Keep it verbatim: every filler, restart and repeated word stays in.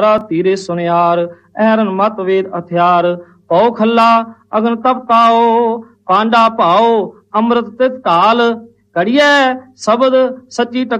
ਧੀਰੇ ਸੁਨਿਆਰ ਐਰਨ ਮਤ ਵੇਦ ਹਥਿਆਰ ਪਉ ਖੱਲਾ ਅਗਨ ਤਪਤਾਓ ਪਾਂਡਾ ਭਾਓ ਅੰਮ੍ਰਿਤ ਤਿਤ ਕਾਲ ਕੜੀਐ ਸ਼ਬਦ ਸੱਚੀ ਟਕ